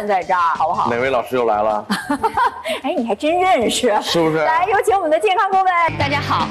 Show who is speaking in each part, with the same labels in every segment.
Speaker 1: 问在这儿，好不好？
Speaker 2: 哪位老师又来了？
Speaker 1: 哎，你还真认识，
Speaker 2: 是不是？
Speaker 1: 来，有请我们的健康顾问。
Speaker 3: 大家好。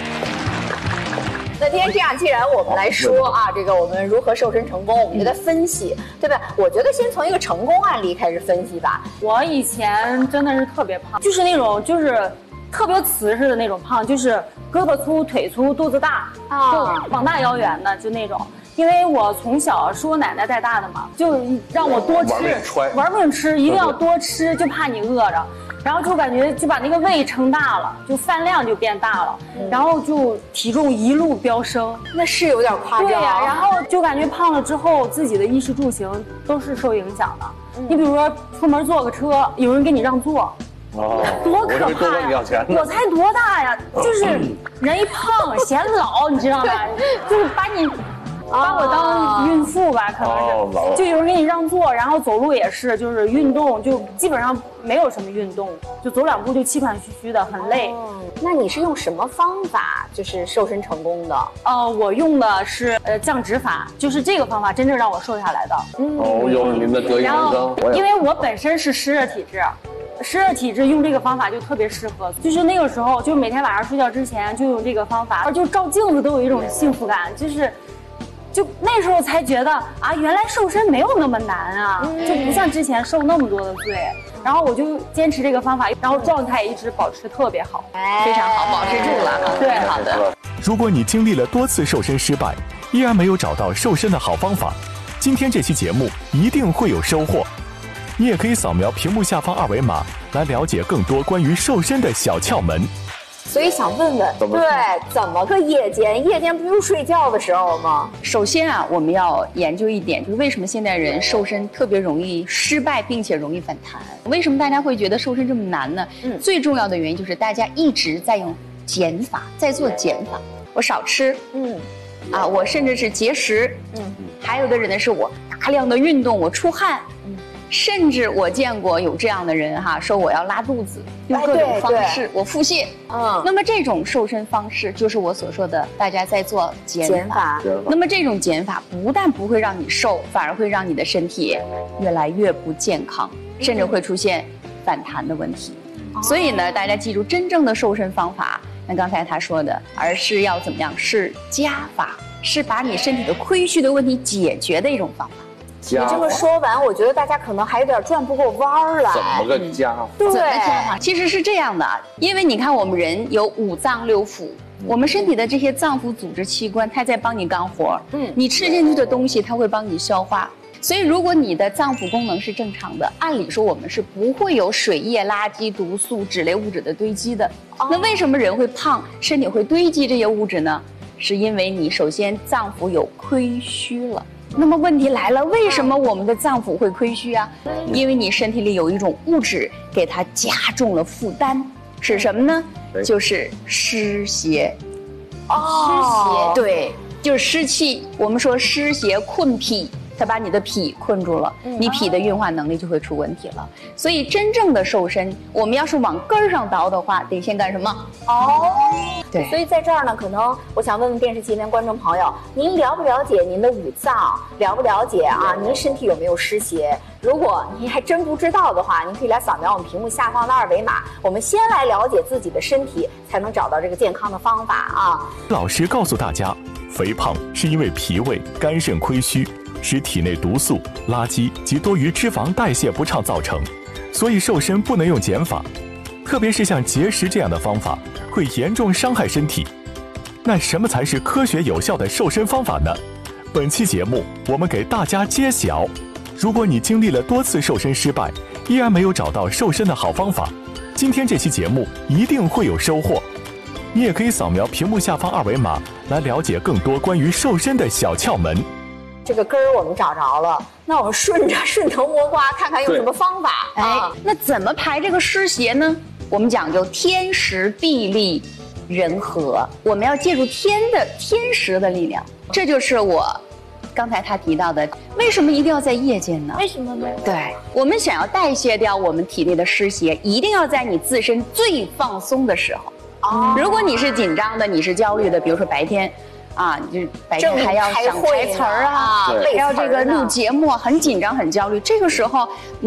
Speaker 1: 那今天这样，既然我们来说啊，这个我们如何瘦身成功，我们就在分析，对吧？我觉得先从一个成功案例开始分析吧。
Speaker 4: 我以前真的是特别胖，就是那种特别瓷实的那种胖，就是胳膊粗、腿粗、肚子大，就膀大腰圆的，就那种。因为我从小是我奶奶带大的嘛，就让我多吃，玩命吃，一定要多吃，就怕你饿着。然后就感觉就把那个胃撑大了，就饭量就变大了，然后就体重一路飙升，
Speaker 1: 那是有点夸张。
Speaker 4: 对呀，然后就感觉胖了之后，自己的衣食住行都是受影响的。你比如说出门坐个车，有人给你让座，多可怕呀！我才多大呀？就是人一胖显老，你知道吗？就是把我当孕妇吧，可能是，就有人给你让座，然后走路也是，就是运动就基本上没有什么运动，就走2步就气喘吁吁的，很累。
Speaker 1: 那你是用什么方法就是瘦身成功的？
Speaker 4: 我用的是降脂法，就是这个方法真正让我瘦下来的。
Speaker 2: 有您的得意门生。
Speaker 4: 因为我本身是湿热体质。湿热体质用这个方法就特别适合，就是那个时候，就每天晚上睡觉之前就用这个方法，就照镜子都有一种幸福感，就那时候才觉得啊，原来瘦身没有那么难啊，就不像之前受那么多的罪。然后我就坚持这个方法，然后状态一直保持特别好，
Speaker 3: 非常好，保持住了。对，好的。
Speaker 5: 如果你经历了多次瘦身失败，依然没有找到瘦身的好方法，今天这期节目一定会有收获。你也可以扫描屏幕下方2维码来了解更多关于瘦身的小窍门。
Speaker 1: 所以想问问，怎么个夜间？夜间不用睡觉的时候吗？
Speaker 3: 首先啊，我们要研究一点，就是为什么现代人瘦身特别容易失败，并且容易反弹？为什么大家会觉得瘦身这么难呢？最重要的原因就是大家一直在用减法，在做减法。我少吃，我甚至是节食，还有的人呢是我大量的运动，我出汗，甚至我见过有这样的人说我要拉肚子，用各种方式我腹泻。那么这种瘦身方式就是我所说的大家在做减法。那么这种减法不但不会让你瘦，反而会让你的身体越来越不健康，甚至会出现反弹的问题。所以呢，大家记住，真正的瘦身方法，那刚才他说的，而是要怎么样？是加法，是把你身体的亏虚的问题解决的一种方法。
Speaker 1: 你这么说完，我觉得大家可能还有点转不过弯儿来。
Speaker 2: 怎么个加法？
Speaker 1: 对，
Speaker 3: 怎么加法？其实是这样的，因为你看我们人有5脏6腑，我们身体的这些脏腑组织器官，它在帮你干活。你吃进去的东西，它会帮你消化。所以如果你的脏腑功能是正常的，按理说我们是不会有水液、垃圾、毒素、脂类物质的堆积的。那为什么人会胖，身体会堆积这些物质呢？是因为你首先脏腑有亏虚了。那么问题来了，为什么我们的脏腑会亏虚啊？因为你身体里有一种物质给它加重了负担，是什么呢？就是湿邪。湿邪，对，就是湿气。我们说湿邪困脾，它把你的脾困住了，你脾的运化能力就会出问题了。所以真正的瘦身，我们要是往根儿上倒的话，得先干什么？对。
Speaker 1: 所以在这儿呢，可能我想问问电视机前观众朋友，您了不了解您的5脏？了不了解您身体有没有湿邪？如果您还真不知道的话，您可以来扫描我们屏幕下方的2维码。我们先来了解自己的身体，才能找到这个健康的方法
Speaker 5: 老师告诉大家，肥胖是因为脾胃、肝肾亏虚，使体内毒素、垃圾及多余脂肪代谢不畅造成，所以瘦身不能用减法，特别是像节食这样的方法会严重伤害身体。那什么才是科学有效的瘦身方法呢？本期节目我们给大家揭晓。如果你经历了多次瘦身失败，依然没有找到瘦身的好方法，今天这期节目一定会有收获。你也可以扫描屏幕下方2维码来了解更多关于瘦身的小窍门。
Speaker 1: 这个根儿我们找着了，那我们顺藤摸瓜，看看用什么方法。
Speaker 3: 那怎么排这个湿邪呢？我们讲究天时地利人和，我们要借助天时的力量。这就是我刚才他提到的，为什么一定要在夜间呢？
Speaker 1: 为什么呢？
Speaker 3: 对，我们想要代谢掉我们体内的湿邪，一定要在你自身最放松的时候。如果你是紧张的，你是焦虑的，比如说白天就是白天还要想台词儿还要这个录节目，很紧张很焦虑，这个时候